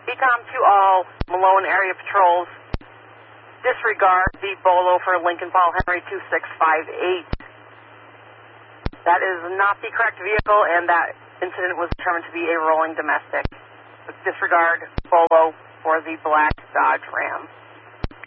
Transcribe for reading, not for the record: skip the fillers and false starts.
BCOM to all Malone area patrols. Disregard the Bolo for Lincoln Paul Henry 2658. That is not the correct vehicle, and that incident was determined to be a rolling domestic. Disregard Bolo for the black Dodge Ram.